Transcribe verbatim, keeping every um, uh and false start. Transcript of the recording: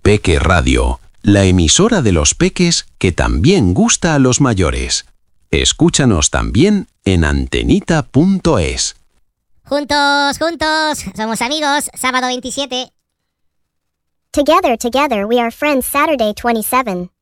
Peque Radio, la emisora de los peques que también gusta a los mayores. Escúchanos también en antenita punto es. Juntos, juntos, somos amigos, sábado veintisiete. Together, together, we are friends, Saturday twenty-seven.